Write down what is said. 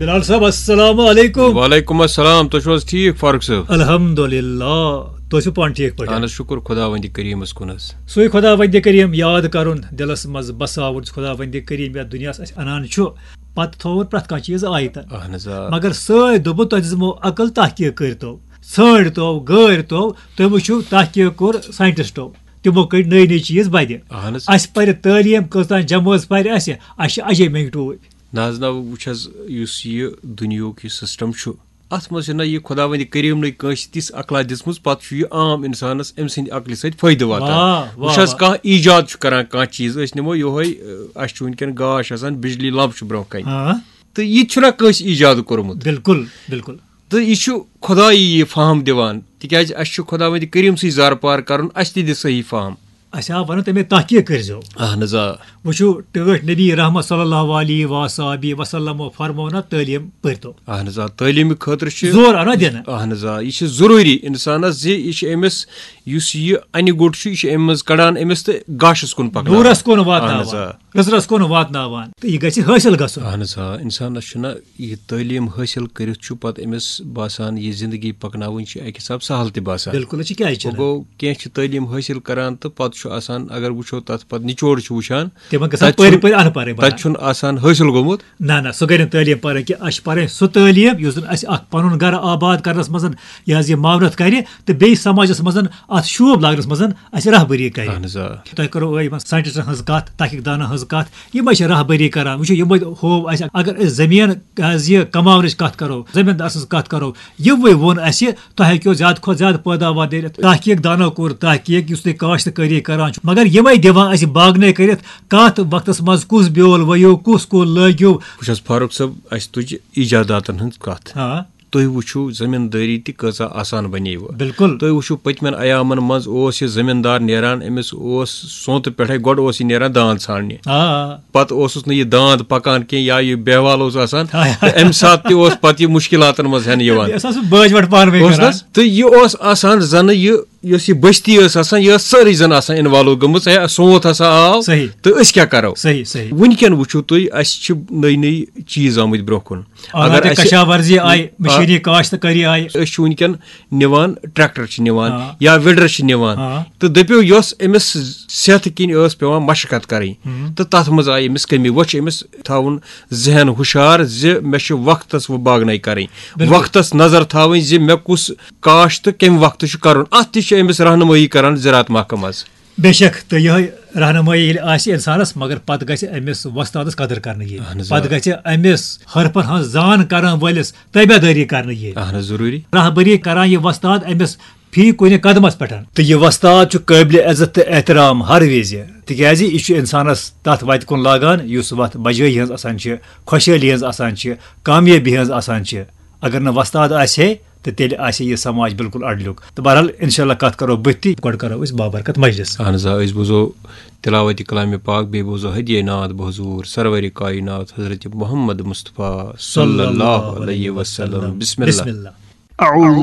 बिलाल साहब अस्सलाम वालेकुम। वालेकुम अस्सलाम। तो छो ठीक फारूक साहब? अल्हम्दुलिल्लाह तो पान ठीक पे? अहन शुक्र खुदावंद करीमस कुन। सो खुदावंद करीम याद कर दिलस मज बसाव खुदावंद करीम यथ दुनिया अनान पत थोर प्रत कह चीज आयत मगर सै दोप तुम दिमो अकल तहकीक करतो षड़ तो गैर तो तुम वो तहकीक कोर साइंटिस्टो तमो कर नई नई चीज बद अस पर तालीम कतान जमोज पर अजे मिनटो ना वुस यह दुनिया सिस्टम अत मज यह खुदावंद करीम ने कंस तिस अकला दिसमुज पत यह आम इंसानस अम सद अकल सत फायदे वातान वुस कह ईजाद करान कह चीज नमो योहे अस वनकन गाश आसान बिजली लंप ब्रोह कन तो यह कंस ईजाद कोर्मुत। बिल्कुल बिल्कुल। तो यह खुदाई यह फाहम दिवान तिकाज अस खुदावंद करीम सी जार पार कर सही फाहम अस वन तमें तहकीक करो। अहन वो टठ नबी रहमत सल्लल्लाहु अलैहि वसल्लम फरमो ना तालीम पर्तो। अहन तालीम खतर जोर आना दिन। अहन यह जरूरी इंसानस अमिस यह अन गुट यह अम कड़ान अमिस तो गाशस कुन पक नूरस कुन वातनावान कुन वातनावान तो यह गछि हासिल गसुन। अहन इंसानस यह तालीम हासिल करित पत अमिस बासान यह जिंदगी पकनावन अक हिसाब सहल त बासान। बिल्कुल गो कह तालीम हासिल करान तो पत आसान अगर वो तथ पे निचोड़ वुचान तन हासिल गोमुत ना ना सह गई तालीम पर अस पर सह तालीम पन गर आबाद करनस मज यह मावनत कर तो बे समाजस मज अत शोभ लागनस मज अस रहबरी कर। तुम करो साइंटिस्टन हज कत तहकीकदान हज कत यम रहबरी करान वो यम हो अगर जमीन यह कमावन कत करो जमींदार सज कत करो यवे वोन अस तुम हेको ज्यादा खुद ज्यादा पैदावार दे तहकीकदानो कोर तहकीक तुम काश्तकारी करान मगर यमे दिवान बागने कर कत वक्तस मज कुस ब्योल वो कुस कुल लग्यो। बस फारूक साहब अस तुज ईजादातन हंज कत तुम वो जमींदारी तजा आसान बने। बिल्कुल तुम वो पतमन अयामन मज यह जमींदार नेरान अमिस सोत पे गोड नेरान दांद छाड़ने पत यह दांद पकान कह या यह बेहवाल अम सात तह यह मुश्किलातन मज हेन तो यह जन यह बस्ती यह सारी जन इन्वॉल्व गम सोत आव तो क्या करो वनकन वो तुम नई नई चीज आमुत ब्रोह कुन अगर कशावर्जी आय मशीनी काश्तकारी आय वनकन निवान ट्रैक्टर निवान या विडर निवान तो दपो अमिस सेहत किन पेवान मशक्कत करें तो तथ मज आई अमिस कमी वो अमिस थवन जहन हुशार जे मे वक्तस वो बागनाई करें वक्तस नजर थवन जे मे कुस काश तो कम वक्त कर अत अमिस रहनुमाई करान ज़राअत महकमा। बेशक तो यह रहनुमाई इंसानस मगर पत गमिस वस्तादस कदर कर पत गमिस हरपन हज जान कर वलिस तबेदारी कर जरूरी रहबरी करान यह वस्ताद अमिस फी कुन कदमस पे तो यह वस्ताद काबिल इज्जत तो एहतराम हर विज तिकाज यह इंसानस तथ वत कुन लागान युस वत बजाई हज आसान खुशहाली हज आसान कामयाबी हज आसान अगर न वस्ताद आसे तो तेल यह समाज बिल्कुल अडलुक। तो बहरहाल इंशाल्लाह कत करो बत्ती गोड करो बाबरकत मजलिस। अहन बोजो तिलावत कलाम पाक बे बोजो हदिये नात बहजूर सरवर कायनात हजरत मोहम्मद मुस्तफ़ा सल्लल्लाहु अलैहि वसल्लम। बिस्मिल्लाह।